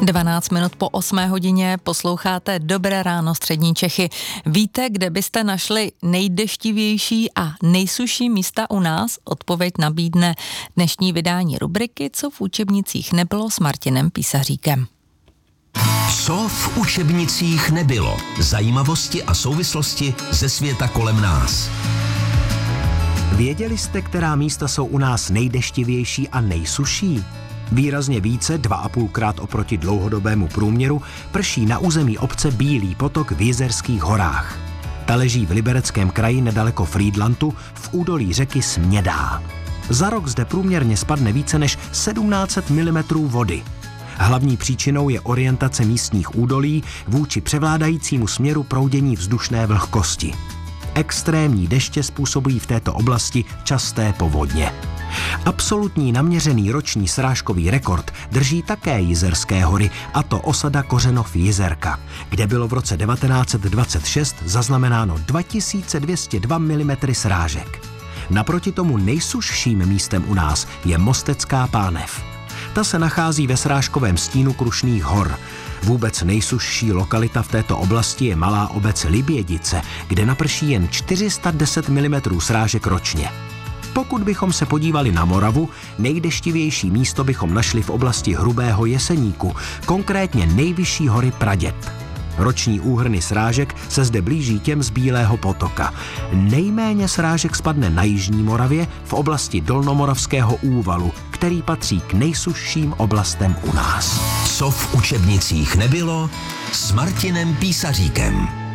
12 minut po 8 hodině posloucháte Dobré ráno střední Čechy. Víte, kde byste našli nejdeštivější a nejsušší místa u nás? Odpověď nabídne dnešní vydání rubriky Co v učebnicích nebylo s Martinem Písaříkem. Co v učebnicích nebylo? Zajímavosti a souvislosti ze světa kolem nás. Věděli jste, která místa jsou u nás nejdeštivější a nejsuší? Výrazně více, 2,5krát oproti dlouhodobému průměru, prší na území obce Bílý potok v Jizerských horách. Ta leží v Libereckém kraji nedaleko Frýdlantu v údolí řeky Smědá. Za rok zde průměrně spadne více než 1700 mm vody. Hlavní příčinou je orientace místních údolí vůči převládajícímu směru proudění vzdušné vlhkosti. Extrémní deště způsobují v této oblasti časté povodně. Absolutní naměřený roční srážkový rekord drží také Jizerské hory, a to osada Kořenov Jizerka, kde bylo v roce 1926 zaznamenáno 2202 mm srážek. Naproti tomu nejsušším místem u nás je Mostecká Pánev. Ta se nachází ve srážkovém stínu Krušných hor. Vůbec nejsušší lokalita v této oblasti je malá obec Libědice, kde naprší jen 410 mm srážek ročně. Pokud bychom se podívali na Moravu, nejdeštivější místo bychom našli v oblasti Hrubého Jeseníku, konkrétně nejvyšší hory Praděd. Roční úhrny srážek se zde blíží těm z Bílého potoka. Nejméně srážek spadne na jižní Moravě v oblasti Dolnomoravského úvalu, který patří k nejsušším oblastem u nás. Co v učebnicích nebylo s Martinem Písaříkem.